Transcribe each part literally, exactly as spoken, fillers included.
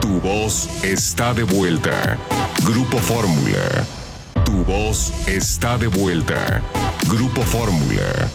Tu voz está de vuelta. Grupo Fórmula. Tu voz está de vuelta. Grupo Fórmula.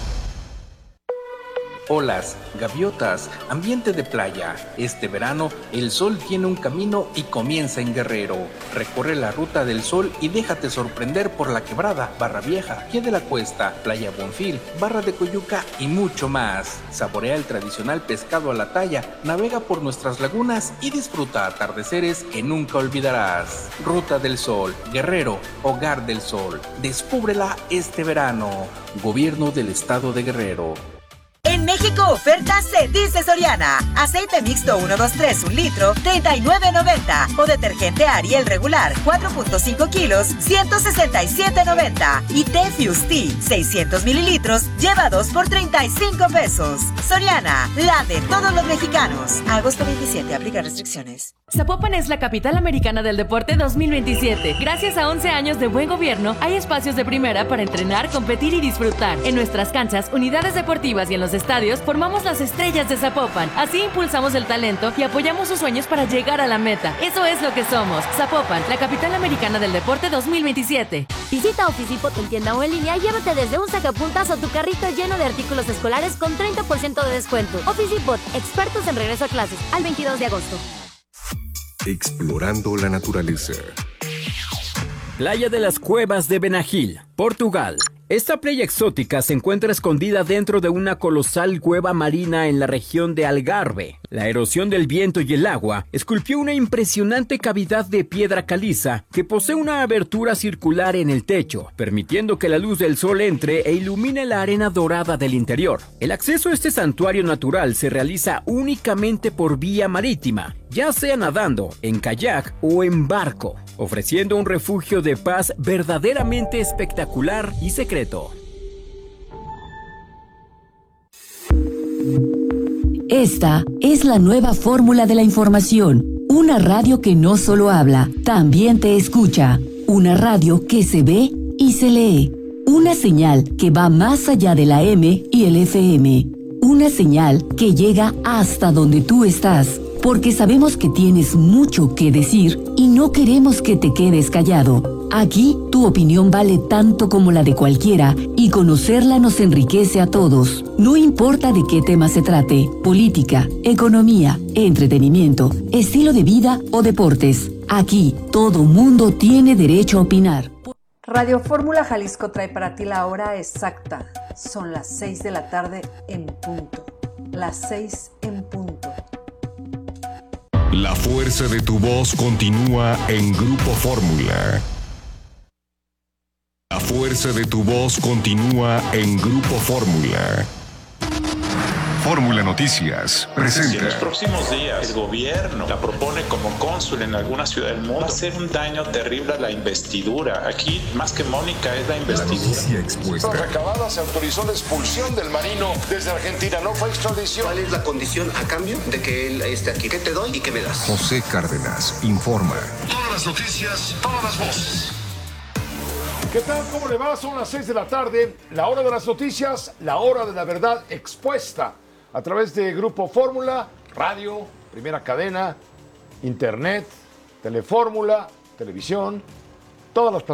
Olas, gaviotas, ambiente de playa. Este verano, el sol tiene un camino y comienza en Guerrero. Recorre la ruta del sol y déjate sorprender por La Quebrada, Barra Vieja, Pie de la Cuesta, Playa Bonfil, Barra de Coyuca y mucho más. Saborea el tradicional pescado a la talla, navega por nuestras lagunas y disfruta atardeceres que nunca olvidarás. Ruta del Sol, Guerrero, Hogar del Sol. Descúbrela este verano. Gobierno del Estado de Guerrero. En México, ofertas se dice Soriana. Aceite mixto uno dos tres, un litro, treinta y nueve noventa. O detergente Ariel regular, cuatro punto cinco kilos, ciento sesenta y siete noventa. Y té Fusti, seiscientos mililitros, lleva dos por treinta y cinco pesos. Soriana, la de todos los mexicanos. Agosto veintisiete, aplica restricciones. Zapopan es la capital americana del deporte dos mil veintisiete. Gracias a once años de buen gobierno, hay espacios de primera para entrenar, competir y disfrutar. En nuestras canchas, unidades deportivas y en los estadios, formamos las estrellas de Zapopan. Así impulsamos el talento y apoyamos sus sueños para llegar a la meta. Eso es lo que somos. Zapopan, la capital americana del deporte dos mil veintisiete. Visita Officipot en tienda o en línea y llévate desde un sacapuntas o tu carrito lleno de artículos escolares con treinta por ciento de descuento. Officipot, expertos en regreso a clases, al veintidós de agosto. Explorando la naturaleza. Playa de las Cuevas de Benagil, Portugal. Esta playa exótica se encuentra escondida dentro de una colosal cueva marina en la región de Algarve. La erosión del viento y el agua esculpió una impresionante cavidad de piedra caliza que posee una abertura circular en el techo, permitiendo que la luz del sol entre e ilumine la arena dorada del interior. El acceso a este santuario natural se realiza únicamente por vía marítima, ya sea nadando, en kayak o en barco, ofreciendo un refugio de paz verdaderamente espectacular y secreto. Esta es la nueva fórmula de la información. Una radio que no solo habla, también te escucha. Una radio que se ve y se lee. Una señal que va más allá de la eme y el efe eme. Una señal que llega hasta donde tú estás. Porque sabemos que tienes mucho que decir y no queremos que te quedes callado. Aquí tu opinión vale tanto como la de cualquiera y conocerla nos enriquece a todos. No importa de qué tema se trate, política, economía, entretenimiento, estilo de vida o deportes. Aquí todo mundo tiene derecho a opinar. Radio Fórmula Jalisco trae para ti la hora exacta. Son las seis de la tarde en punto. Las seis en punto. La fuerza de tu voz continúa en Grupo Fórmula. La fuerza de tu voz continúa en Grupo Fórmula. Fórmula Noticias presenta. Si en los próximos días el gobierno la propone como cónsul en alguna ciudad del mundo, va a ser un daño terrible a la investidura. Aquí, más que Mónica, es la investidura. La noticia expuesta. Tras recabada, se autorizó la expulsión del marino desde Argentina. No fue extradición. ¿Cuál es la condición a cambio de que él esté aquí? ¿Qué te doy y qué me das? José Cárdenas informa. Todas las noticias, todas las voces. ¿Qué tal? ¿Cómo le va? Son las seis de la tarde, la hora de las noticias, la hora de la verdad expuesta a través de Grupo Fórmula, radio, primera cadena, internet, telefórmula, televisión, todas las plataformas.